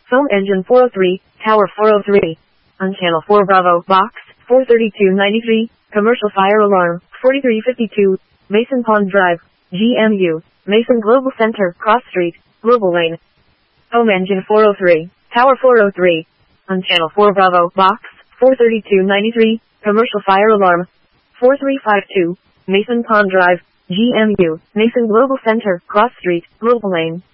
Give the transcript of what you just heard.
Foam engine 403, tower 403. On channel 4 Bravo, box 43293, commercial fire alarm 4352, Mason Pond Drive, GMU, Mason Global Center, Cross Street, Global Lane. Foam engine 403, tower 403. On channel 4 Bravo, box 43293, commercial fire alarm 4352, Mason Pond Drive, GMU, Mason Global Center, Cross Street, Global Lane.